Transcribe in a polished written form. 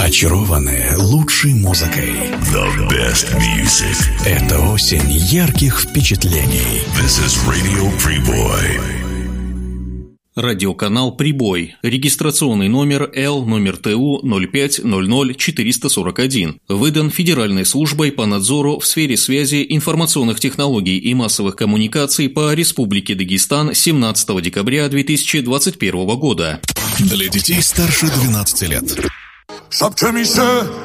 Очарованы лучшей музыкой. The best music. Это осень ярких впечатлений. This is Radio Прибой. Радиоканал «Прибой». Регистрационный номер Л номер ТУ 0500441. Выдан Федеральной службой по надзору в сфере связи, информационных технологий и массовых коммуникаций по Республике Дагестан 17 декабря 2021 года. Для детей старше 12 лет. Шапчемише